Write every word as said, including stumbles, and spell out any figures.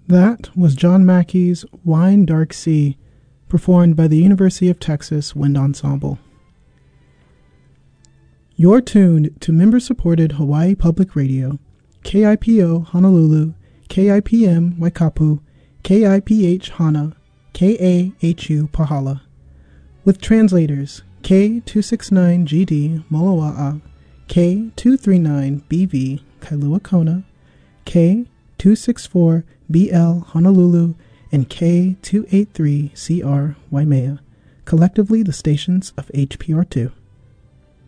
That was John Mackey's Wine Dark Sea, performed by the University of Texas Wind Ensemble. You're tuned to member-supported Hawaii Public Radio, K I P O Honolulu, K I P M Waikapu, K I P H Hana, K A H U Pahala, with translators K two sixty-nine G D Moloa'a, K two thirty-nine B V Kailua Kona, K two sixty-four B L Honolulu, and K two eighty-three C R Waimea, collectively the stations of H P R two.